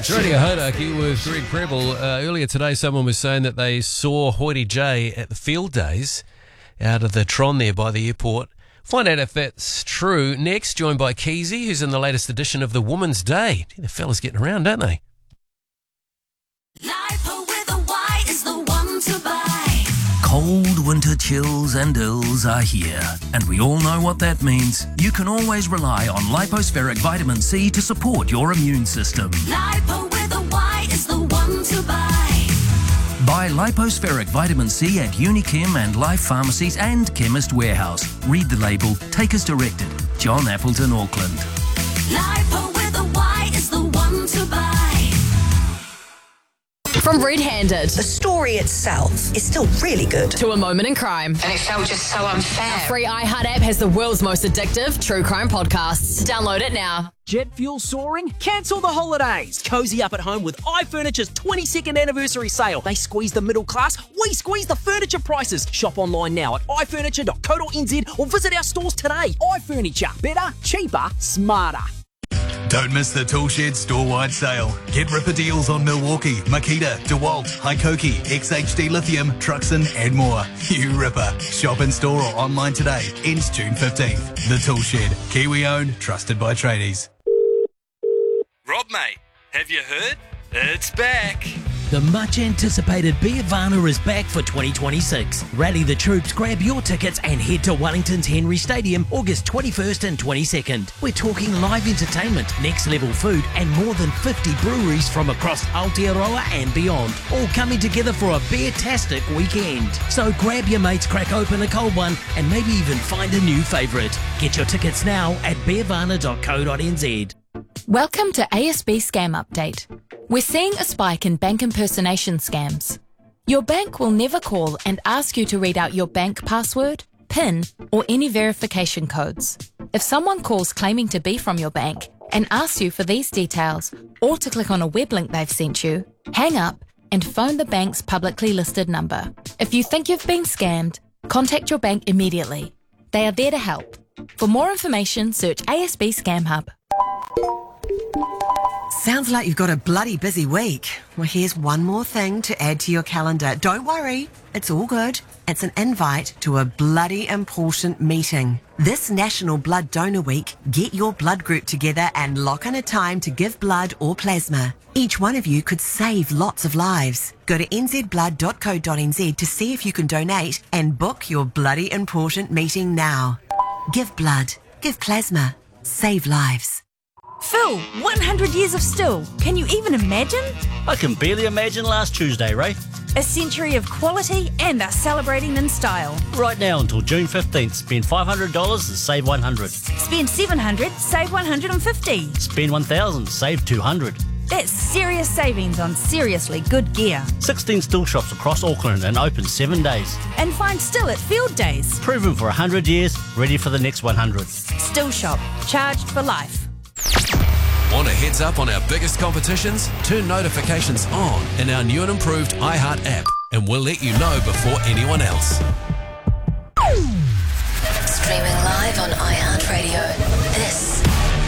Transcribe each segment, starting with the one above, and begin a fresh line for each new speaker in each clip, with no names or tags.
It's Radio Hodaki with Greg Prebble. Earlier today, someone was saying that they saw Hoity J at the field days out of the Tron there by the airport. Find out if that's true. Next, joined by Keezy, who's in the latest edition of the Woman's Day. The fellas getting around, don't they?
Lipo with a Y is the one to buy.
Cold winter chills and ills are here, and we all know what that means. You can always rely on Lipospheric Vitamin C to support your immune system.
Lipo with a Y is the one to buy.
Buy Lipospheric Vitamin C at Unichem and Life Pharmacies and Chemist Warehouse. Read the label, take as directed. John Appleton, Auckland.
Lipo with a Y is the one to buy.
From Red Handed
The story itself is still really good.
to A Moment in Crime.
And it felt just so unfair.
Free iHeart app has the world's most addictive true crime podcasts. Download it now.
Jet fuel soaring? Cancel the holidays. Cozy up at home with iFurniture's 22nd anniversary sale. They squeeze the middle class, we squeeze the furniture prices. Shop online now at ifurniture.co.nz or visit our stores today. iFurniture. Better, cheaper, smarter.
Don't miss the Toolshed store-wide sale. Get ripper deals on Milwaukee, Makita, DeWalt, Hikoki, XHD Lithium, Truxton and more. You ripper. Shop in store or online today. Ends June 15th. The Toolshed. Kiwi-owned, trusted by tradies.
Rob, mate, have you heard? It's back.
The much-anticipated Beervana is back for 2026. Rally the troops, grab your tickets and head to Wellington's Henry Stadium August 21st and 22nd. We're talking live entertainment, next-level food and more than 50 breweries from across Aotearoa and beyond, all coming together for a beer-tastic weekend. So grab your mates, crack open a cold one and maybe even find a new favourite. Get your tickets now at beervana.co.nz.
Welcome to ASB Scam Update. We're seeing a spike in bank impersonation scams. Your bank will never call and ask you to read out your bank password, PIN, or any verification codes. If someone calls claiming to be from your bank and asks you for these details or to click on a web link they've sent you, hang up and phone the bank's publicly listed number. If you think you've been scammed, contact your bank immediately. They are there to help. For more information, search ASB Scam Hub.
Sounds like you've got a bloody busy week. Well, here's one more thing to add to your calendar. Don't worry, it's all good. It's an invite to a bloody important meeting. This National Blood Donor Week, get your blood group together and lock in a time to give blood or plasma. Each one of you could save lots of lives. Go to nzblood.co.nz to see if you can donate and book your bloody important meeting now. Give blood, give plasma, save lives.
Phil, 100 years of still. Can you even imagine?
I can barely imagine last Tuesday, Ray.
A century of quality and are celebrating in style.
Right now until June 15th, spend $500 and save $100.
Spend $700, save $150.
Spend $1,000, save $200.
That's serious savings on seriously good gear.
16 still shops across Auckland and open 7 days.
And find still at field days.
Proven for 100 years, ready for the next 100.
Still shop, charged for life.
Want a heads up on our biggest competitions? Turn notifications on in our new and improved iHeart app, and we'll let you know before anyone else.
Streaming live on iHeartRadio. This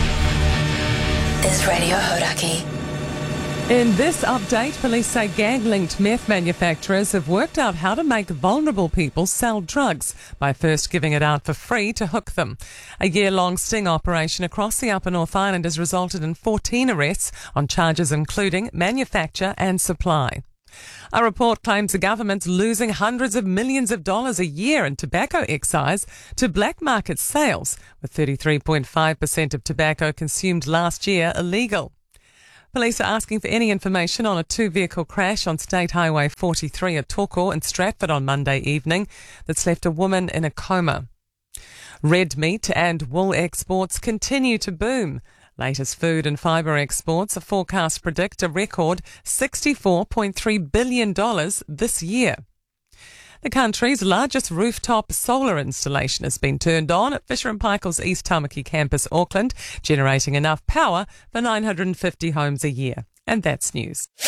is Radio Hodaki.
In this update, police say gang-linked meth manufacturers have worked out how to make vulnerable people sell drugs by first giving it out for free to hook them. A year-long sting operation across the Upper North Island has resulted in 14 arrests on charges including manufacture and supply. A report claims the government's losing hundreds of millions of dollars a year in tobacco excise to black market sales, with 33.5% of tobacco consumed last year illegal. Police are asking for any information on a two-vehicle crash on State Highway 43 at Toko in Stratford on Monday evening that's left a woman in a coma. Red meat and wool exports continue to boom. Latest food and fibre exports are forecast to predict a record $64.3 billion this year. The country's largest rooftop solar installation has been turned on at Fisher & Paykel's East Tamaki campus, Auckland, generating enough power for 950 homes a year. And that's news.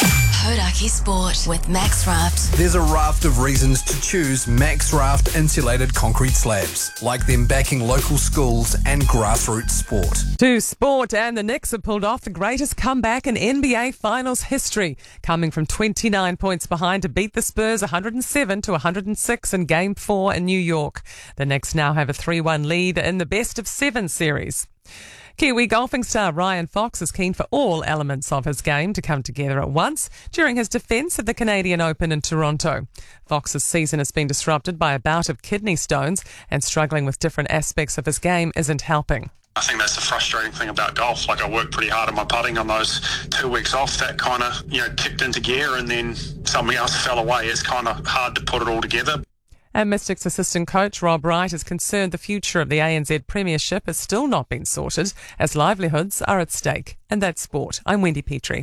Hodaki Sport with Max Raft.
There's a raft of reasons to choose Max Raft insulated concrete slabs, like them backing local schools and grassroots sport.
To sport, and the Knicks have pulled off the greatest comeback in NBA Finals history, coming from 29 points behind to beat the Spurs 107-106 in Game 4 in New York. The Knicks now have a 3-1 lead in the best-of-7 series. Kiwi golfing star Ryan Fox is keen for all elements of his game to come together at once during his defence of the Canadian Open in Toronto. Fox's season has been disrupted by a bout of kidney stones, and struggling with different aspects of his game isn't helping.
I think that's the frustrating thing about golf. Like, I worked pretty hard on my putting on those 2 weeks off. That kind of, kicked into gear, and then something else fell away. It's kind of hard to put it all together.
And Mystics assistant coach Rob Wright is concerned the future of the ANZ Premiership has still not been sorted, as livelihoods are at stake. And that's sport. I'm Wendy Petrie.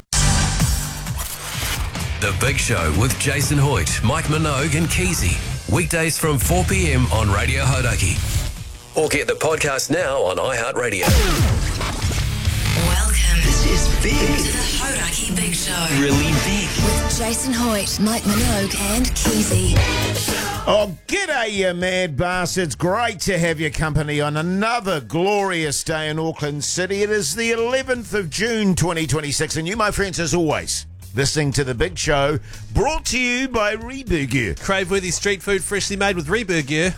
The Big Show with Jason Hoyt, Mike Minogue and Keezy. Weekdays from 4 p.m. on Radio Hodaki. Or get the podcast now on iHeartRadio.
Welcome.
This is big.
To the Hodaki Big Show.
Really big.
With Jason Hoyt, Mike Minogue and Keezy.
Oh, g'day, you mad bastards. Great to have your company on another glorious day in Auckland City. It is the 11th of June, 2026, and you, my friends, as always, listening to The Big Show, brought to you by Reburger.
Crave-worthy street food freshly made with Reburger.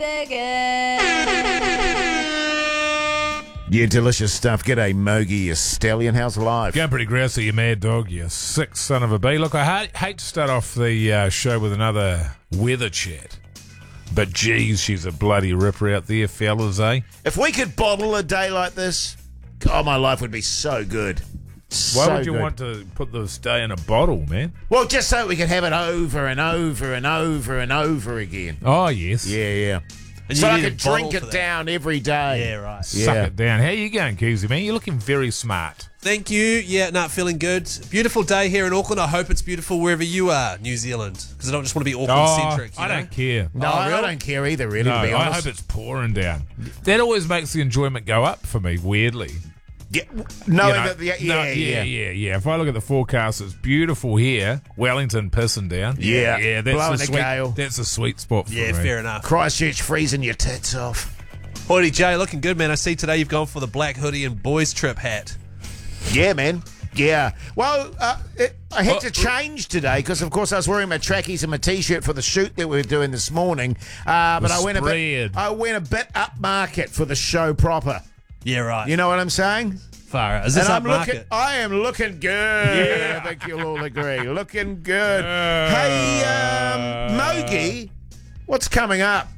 Yeah, delicious stuff. G'day, Mogi, you stallion. How's life?
Going pretty grousey, you mad dog, you sick son of a bee. Look, I hate to start off the show with another weather chat, but geez, she's a bloody ripper out there, fellas, eh?
If we could bottle a day like this, God, my life would be so good.
Why would you want to put this day in a bottle, man?
Well, just so we could have it over and over and over and over again.
Oh, yes.
Yeah.
And
so
you
I
need
could
a bottle
drink
for
it
that.
down every day.
Yeah, right.
Suck it down. How you going, Keezy, man? You're looking very smart.
Thank you. Yeah, feeling good. Beautiful day here in Auckland. I hope it's beautiful wherever you are, New Zealand, because I don't just want to be Auckland-centric.
I don't care.
No, I don't care either, really,
No,
to be honest.
I hope it's pouring down. That always makes the enjoyment go up for me, weirdly.
Yeah,
yeah. If I look at the forecast, it's beautiful here. Wellington pissing down.
Yeah.
That's
Blowing
a
a
sweet.
gale.
That's a sweet spot for me.
Yeah, fair enough.
Christchurch freezing your tits off.
Hoyty J, looking good, man. I see today you've gone for the black hoodie and boys trip hat.
Yeah, man. Yeah. Well, I had to change today because, of course, I was wearing my trackies and my T-shirt for the shoot that we were doing this morning. But I went a bit upmarket for the show proper.
Yeah, right.
You know what I'm saying?
Far out. Is this upmarket?
I am looking good.
Yeah.
I think you'll all agree. Looking good. Hey, Mogi, what's coming up?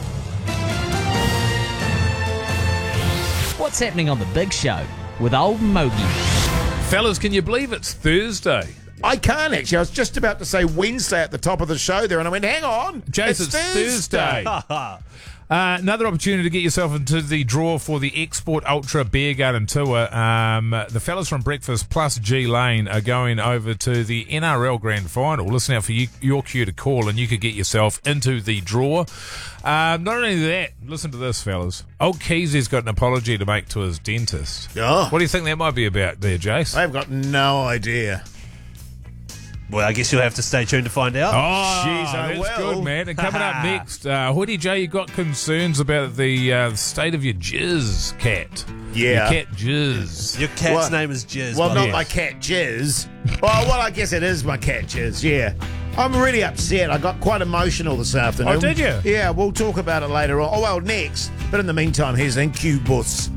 What's happening on The Big Show with old Mogi?
Fellas, can you believe it's Thursday?
I can't actually. I was just about to say Wednesday at the top of the show there, and I went, hang on.
Jason, it's Thursday. Another opportunity to get yourself into the draw for the Export Ultra Beer Garden Tour. The fellas from Breakfast plus G Lane are going over to the NRL Grand Final. Listen out for your cue to call, and you could get yourself into the draw. Not only that, listen to this, fellas. Old Keezy's got an apology to make to his dentist.
Oh.
What do you think that might be about there, Jace?
I've got no idea.
Well, I guess you'll have to stay tuned to find out.
Oh,
Jeez, I
that's
will.
good, man. And coming up next, Hoodie J, you got concerns about the state of your jizz cat.
Yeah.
Your cat jizz.
Your cat's name is Jizz.
Well,
by the
not
way.
my cat Jizz. Well, I guess it is my cat Jizz, yeah. I'm really upset. I got quite emotional this afternoon.
Oh, did you?
Yeah, we'll talk about it later on. Oh, well, next. But in the meantime, here's Incubus.